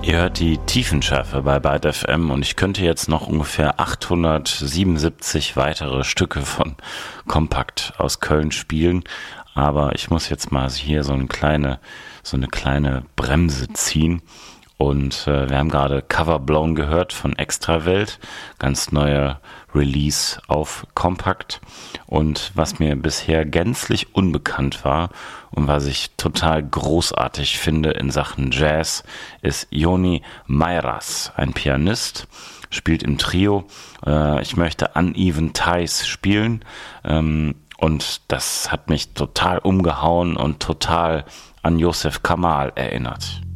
Ihr hört die Tiefenschärfe bei Byte FM und ich könnte jetzt noch ungefähr 877 weitere Stücke von Kompakt aus Köln spielen, aber ich muss jetzt mal hier so eine kleine Bremse ziehen. Und wir haben gerade Cover Blown gehört von Extrawelt, ganz neuer Release auf Kompakt. Und was mir bisher gänzlich unbekannt war und was ich total großartig finde in Sachen Jazz, ist Joni Meiras, ein Pianist, spielt im Trio. Ich möchte Uneven Ties spielen und das hat mich total umgehauen und total an Joseph Kamal erinnert.